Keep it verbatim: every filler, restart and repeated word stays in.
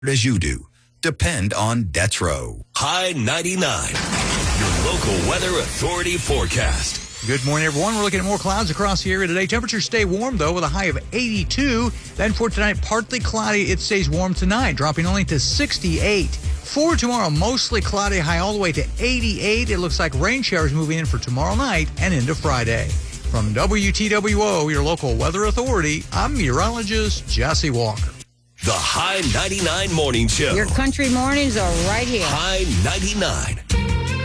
as you do. Depend on Detro. High ninety-nine, your local weather authority forecast. Good morning, everyone. We're looking at more clouds across the area today. Temperatures stay warm, though, with a high of eighty-two. Then for tonight, partly cloudy. It stays warm tonight, dropping only to sixty-eight. For tomorrow, mostly cloudy, high all the way to eighty-eight. It looks like rain showers moving in for tomorrow night and into Friday. From W T W O, your local weather authority, I'm meteorologist Jesse Walker. The High ninety-nine Morning Show. Your country mornings are right here. High ninety-nine.